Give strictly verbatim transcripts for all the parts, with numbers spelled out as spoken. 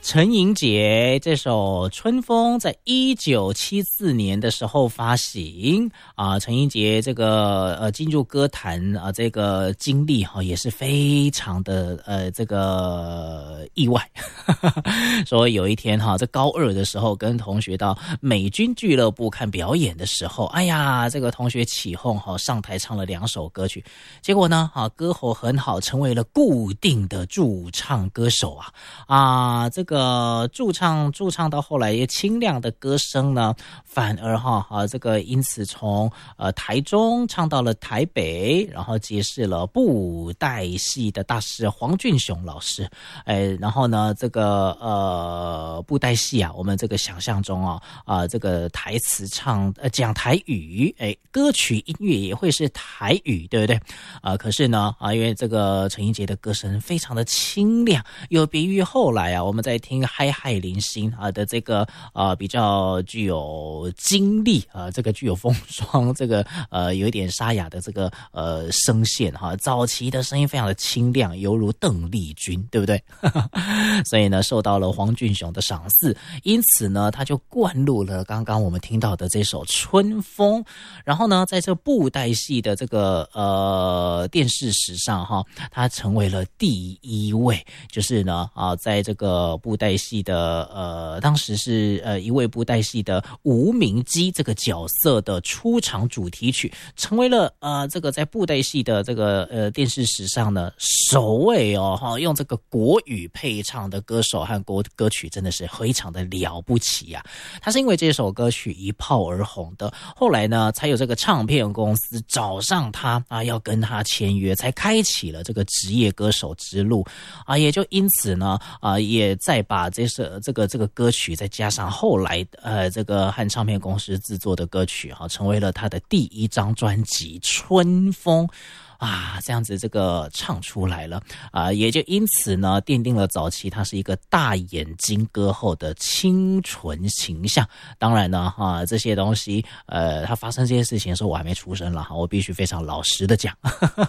陈莹洁这首《春风》在一九七四年的时候发行啊，陈莹洁这个呃进入歌坛啊这个经历哈、啊、也是非常的呃这个意外，说有一天哈、啊，在高二的时候跟同学到美军俱乐部看表演的时候，哎呀，这个同学起哄哈、啊，上台唱了两首歌曲，结果呢啊歌喉很好，成为了固定的驻唱歌手啊啊这个。呃，驻唱驻唱到后来，也清亮的歌声呢，反而哈啊，这个因此从呃台中唱到了台北，然后结识了布袋戏的大师黄俊雄老师，哎，然后呢，这个呃布袋戏啊，我们这个想象中啊啊、呃，这个台词唱呃讲台语，哎，歌曲音乐也会是台语，对不对？啊、呃，可是呢啊，因为这个陈莹洁的歌声非常的清亮，有别于后来啊，我们在听嗨嗨零星啊的这个呃比较具有精力啊、呃，这个具有风霜，这个呃有一点沙哑的这个呃声线哈、啊，早期的声音非常的清亮，犹如邓丽君，对不对？所以呢，受到了黄俊雄的赏识，因此呢，他就灌录了刚刚我们听到的这首《春风》，然后呢，在这布袋戏的这个呃电视史上哈，他成为了第一位，就是呢啊，在这个布袋戏的呃，当时是呃一位布袋戏的吴明基这个角色的出场主题曲，成为了呃这个在布袋戏的这个呃电视史上呢首位哦哈用这个国语配唱的歌手和国歌曲，真的是非常的了不起呀、啊！他是因为这首歌曲一炮而红的，后来呢才有这个唱片公司找上他啊，要跟他签约，才开启了这个职业歌手之路啊，也就因此呢啊也再把这首这个这个歌曲再加上后来呃这个和唱片公司制作的歌曲哈、啊，成为了他的第一张专辑《春风》。啊，这样子这个唱出来了啊，也就因此呢，奠定了早期他是一个大眼睛歌后的清纯形象。当然呢，哈、啊，这些东西，呃，他发生这些事情的时候，我还没出生了哈，我必须非常老实的讲，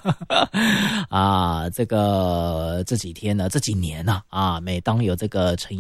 啊，这个这几天呢，这几年呢、啊，啊，每当有这个陈